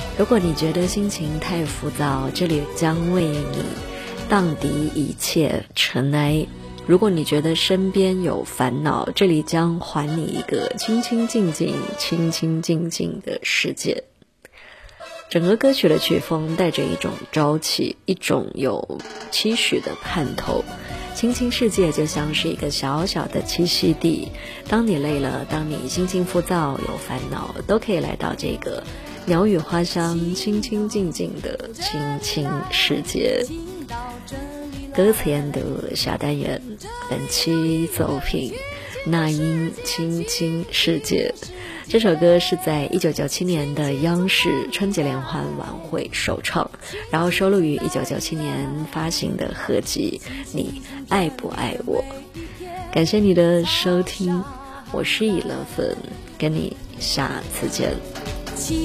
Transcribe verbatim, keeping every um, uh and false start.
如果你觉得心情太浮躁，这里将为你荡涤一切尘埃；如果你觉得身边有烦恼，这里将还你一个清清静静、清清静静的世界。整个歌曲的曲风带着一种朝气，一种有期许的盼头。清清世界就像是一个小小的栖息地，当你累了，当你心情浮躁有烦恼，都可以来到这个鸟语花香、清清静静的清清世界。歌词研读小单元，本期作品那英清清世界。这首歌是在一九九七年的央视春节联欢晚会首唱，然后收录于一九九七年发行的合集《你爱不爱我》。感谢你的收听，我是以乐芬，跟你下次见。